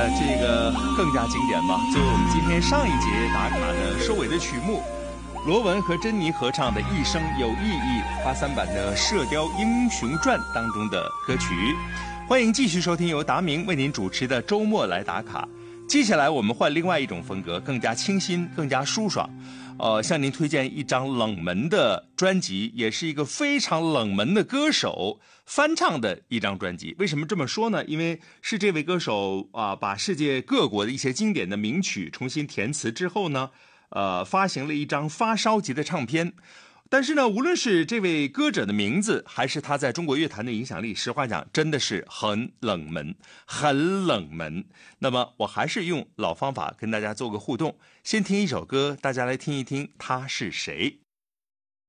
这个更加经典嘛，作为我们今天上一节打卡的收尾的曲目，罗文和珍妮合唱的《一生有意义》83版的《射雕英雄传》当中的歌曲。欢迎继续收听由达明为您主持的周末来打卡。接下来我们换另外一种风格，更加清新，更加舒爽。向您推荐一张冷门的专辑，也是一个非常冷门的歌手翻唱的一张专辑。为什么这么说呢？因为是这位歌手把世界各国的一些经典的名曲重新填词之后呢，发行了一张发烧级的唱片。但是呢，无论是这位歌者的名字，还是他在中国乐坛的影响力，实话讲，真的是很冷门，很冷门。那么，我还是用老方法跟大家做个互动，先听一首歌，大家来听一听他是谁。